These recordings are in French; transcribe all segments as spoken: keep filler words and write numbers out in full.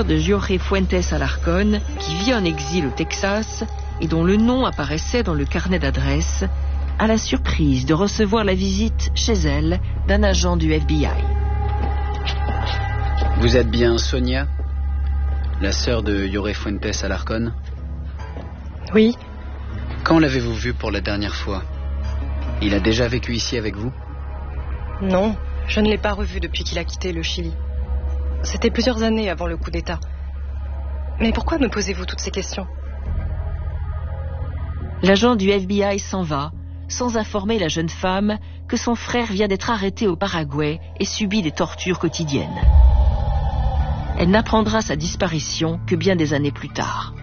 sœur de Jorge Fuentes Alarcón, qui vit en exil au Texas et dont le nom apparaissait dans le carnet d'adresse, a la surprise de recevoir la visite chez elle d'un agent du F B I. Vous êtes bien Sonia, la sœur de Jorge Fuentes Alarcón? Oui. Quand l'avez-vous vu pour la dernière fois? Il a déjà vécu ici avec vous? Non, je ne l'ai pas revu depuis qu'il a quitté le Chili. C'était plusieurs années avant le coup d'État. Mais pourquoi me posez-vous toutes ces questions? L'agent du F B I s'en va, sans informer la jeune femme que son frère vient d'être arrêté au Paraguay et subit des tortures quotidiennes. Elle n'apprendra sa disparition que bien des années plus tard.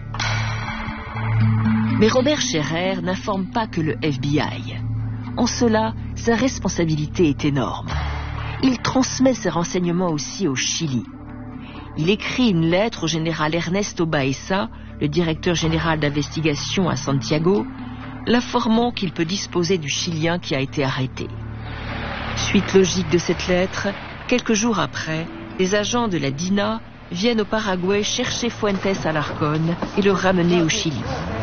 Mais Robert Scherer n'informe pas que le F B I. En cela, sa responsabilité est énorme. Il transmet ses renseignements aussi au Chili. Il écrit une lettre au général Ernesto Baeza, le directeur général d'investigation à Santiago, l'informant qu'il peut disposer du Chilien qui a été arrêté. Suite logique de cette lettre, quelques jours après, les agents de la D I N A viennent au Paraguay chercher Fuentes Alarcón et le ramener au Chili.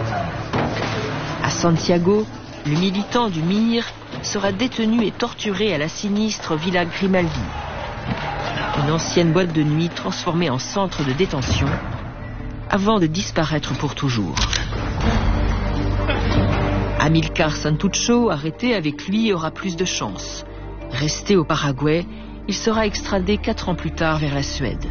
À Santiago, le militant du M I R sera détenu et torturé à la sinistre Villa Grimaldi, une ancienne boîte de nuit transformée en centre de détention, avant de disparaître pour toujours. Amilcar Santucho, arrêté avec lui, aura plus de chance. Resté au Paraguay, il sera extradé quatre ans plus tard vers la Suède.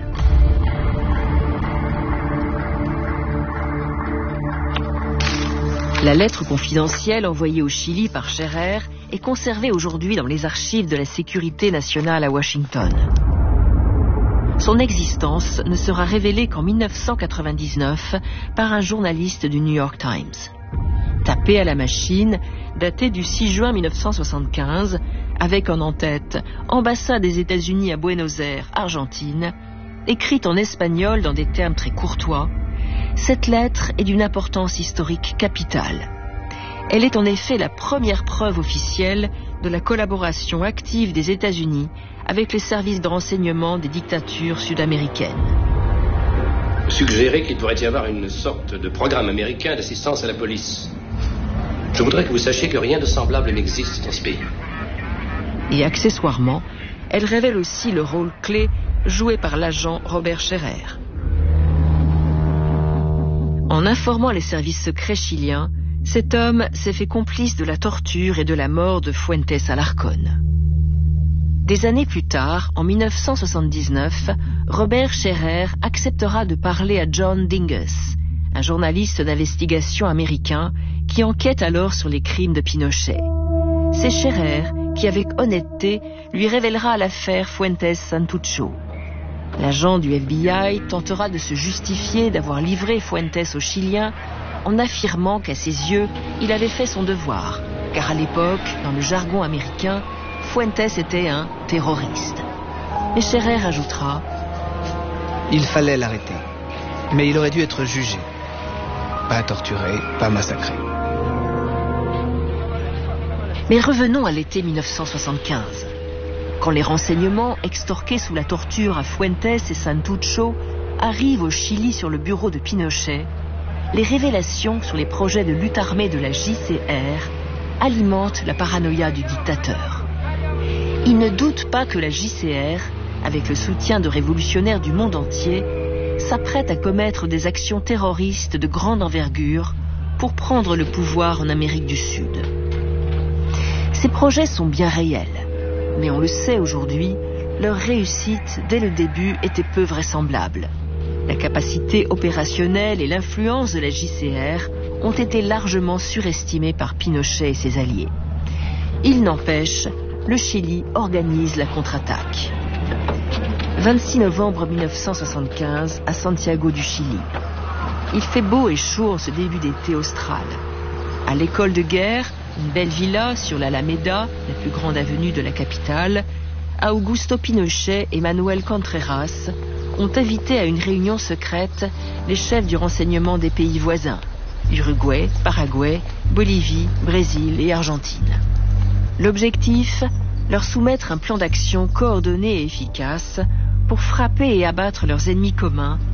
La lettre confidentielle envoyée au Chili par Scherer est conservée aujourd'hui dans les archives de la sécurité nationale à Washington. Son existence ne sera révélée qu'en mille neuf cent quatre-vingt-dix-neuf par un journaliste du New York Times. Tapée à la machine, datée du six juin mille neuf cent soixante-quinze, avec en en-tête « Ambassade des États-Unis à Buenos Aires, Argentine », écrite en espagnol dans des termes très courtois, cette lettre est d'une importance historique capitale. Elle est en effet la première preuve officielle de la collaboration active des États-Unis avec les services de renseignement des dictatures sud-américaines. Vous suggérez qu'il pourrait y avoir une sorte de programme américain d'assistance à la police. Je voudrais que vous sachiez que rien de semblable n'existe dans ce pays. Et accessoirement, elle révèle aussi le rôle clé joué par l'agent Robert Scherer. En informant les services secrets chiliens, cet homme s'est fait complice de la torture et de la mort de Fuentes Alarcón. Des années plus tard, en mille neuf cent soixante-dix-neuf, Robert Scherer acceptera de parler à John Dinges, un journaliste d'investigation américain qui enquête alors sur les crimes de Pinochet. C'est Scherer qui, avec honnêteté, lui révélera l'affaire Fuentes Santucho. L'agent du F B I tentera de se justifier d'avoir livré Fuentes aux Chiliens en affirmant qu'à ses yeux, il avait fait son devoir, car à l'époque, dans le jargon américain, Fuentes était un terroriste. Et Scherer ajoutera « Il fallait l'arrêter, mais il aurait dû être jugé. Pas torturé, pas massacré. » Mais revenons à l'été mille neuf cent soixante-quinze. Quand les renseignements extorqués sous la torture à Fuentes et Santucho arrivent au Chili sur le bureau de Pinochet, les révélations sur les projets de lutte armée de la J C R alimentent la paranoïa du dictateur. Il ne doute pas que la J C R, avec le soutien de révolutionnaires du monde entier, s'apprête à commettre des actions terroristes de grande envergure pour prendre le pouvoir en Amérique du Sud. Ces projets sont bien réels. Mais on le sait aujourd'hui, leur réussite, dès le début, était peu vraisemblable. La capacité opérationnelle et l'influence de la J C R ont été largement surestimées par Pinochet et ses alliés. Il n'empêche, le Chili organise la contre-attaque. vingt-six novembre mille neuf cent soixante-quinze, à Santiago du Chili. Il fait beau et chaud en ce début d'été austral. À l'école de guerre, une belle villa sur l'Alameda, la plus grande avenue de la capitale, Augusto Pinochet et Manuel Contreras ont invité à une réunion secrète les chefs du renseignement des pays voisins, Uruguay, Paraguay, Bolivie, Brésil et Argentine. L'objectif, leur soumettre un plan d'action coordonné et efficace pour frapper et abattre leurs ennemis communs